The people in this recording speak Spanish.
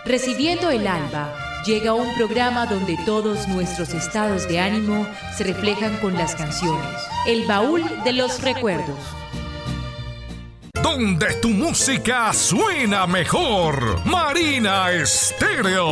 Recibiendo el alba, llega un programa donde todos nuestros estados de ánimo se reflejan con las canciones. El baúl de los recuerdos. Donde tu música suena mejor. Marina Estéreo.